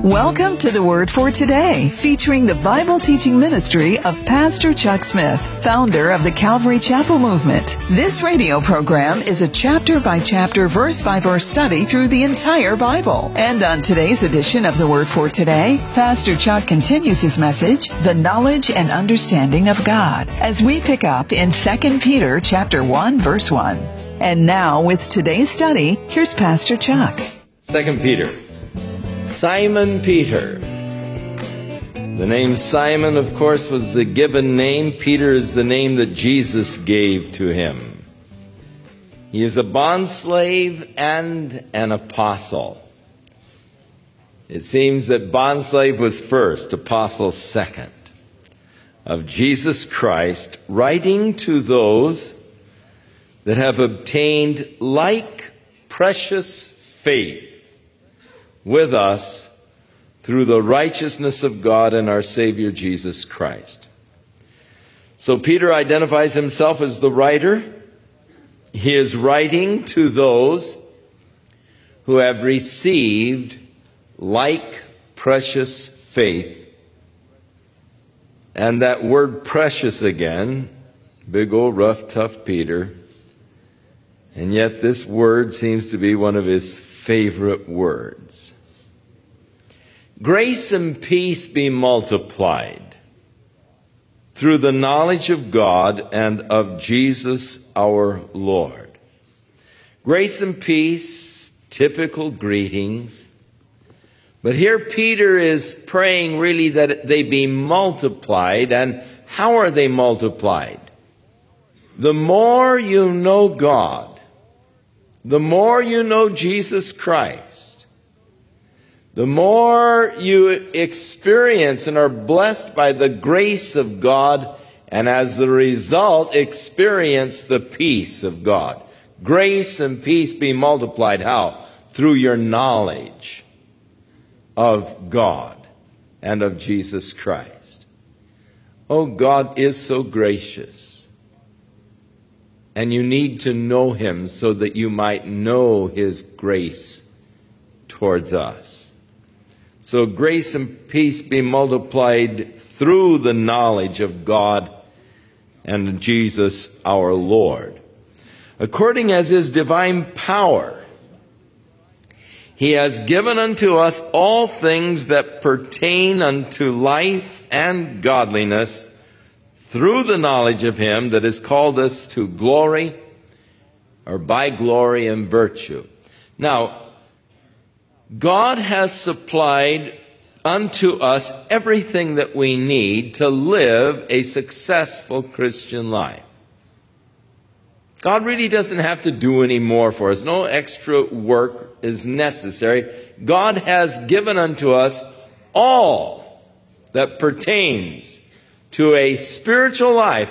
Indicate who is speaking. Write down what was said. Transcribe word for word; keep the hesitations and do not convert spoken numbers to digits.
Speaker 1: Welcome to the Word for Today, featuring the Bible teaching ministry of Pastor Chuck Smith, founder of the Calvary Chapel Movement. This radio program is a chapter-by-chapter, verse-by-verse study through the entire Bible. And on today's edition of the Word for Today, Pastor Chuck continues his message, The Knowledge and Understanding of God, as we pick up in Second Peter chapter one, verse one. And now, with today's study, here's Pastor Chuck.
Speaker 2: Second Peter. Simon Peter. The name Simon, of course, was the given name. Peter is the name that Jesus gave to him. He is a bondslave and an apostle. It seems that bondslave was first, apostle second, of Jesus Christ, writing to those that have obtained like precious faith with us through the righteousness of God and our Savior Jesus Christ. So Peter identifies himself as the writer. He is writing to those who have received like precious faith. And that word precious again, big old rough, tough Peter. And yet this word seems to be one of his favorite words. Grace and peace be multiplied through the knowledge of God and of Jesus our Lord. Grace and peace, typical greetings. But here Peter is praying really that they be multiplied. And how are they multiplied? The more you know God, the more you know Jesus Christ, the more you experience and are blessed by the grace of God, and as the result, experience the peace of God. Grace and peace be multiplied. How? Through your knowledge of God and of Jesus Christ. Oh, God is so gracious. And you need to know Him so that you might know His grace towards us. So grace and peace be multiplied through the knowledge of God and Jesus our Lord. According as His divine power, He has given unto us all things that pertain unto life and godliness, through the knowledge of Him that has called us to glory, or by glory and virtue. Now, God has supplied unto us everything that we need to live a successful Christian life. God really doesn't have to do any more for us. No extra work is necessary. God has given unto us all that pertains to a spiritual life,